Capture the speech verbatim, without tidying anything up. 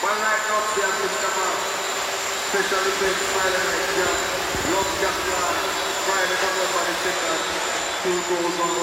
One night up there, Mister Man. Special event Friday night jam. Love Jack Friday, November the second. Two goes on.